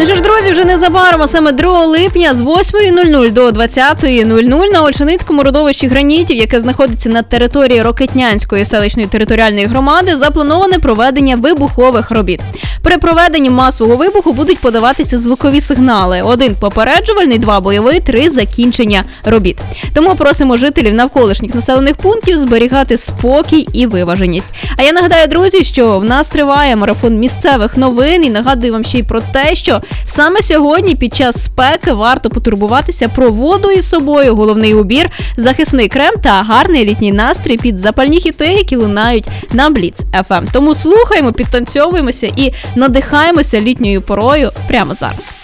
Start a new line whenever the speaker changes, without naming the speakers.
Ну що ж, друзі, вже незабаром, а саме 2 липня з 8:00 до 20:00 на Ольшаницькому родовищі гранітів, яке знаходиться на території Рокитнянської селищної територіальної громади, заплановане проведення вибухових робіт. При проведенні масового вибуху будуть подаватися звукові сигнали: 1 попереджувальний, 2 бойовий, 3 закінчення робіт. Тому просимо жителів навколишніх населених пунктів зберігати спокій і виваженість. А я нагадаю, друзі, що в нас триває марафон місцевих новин, і нагадую вам ще й про те, що саме сьогодні під час спеки варто потурбуватися про воду із собою, головний убір, захисний крем та гарний літній настрій під запальні хіти, які лунають на Бліц FM. Тому слухаємо, підтанцьовуємося і надихаємося літньою порою прямо зараз.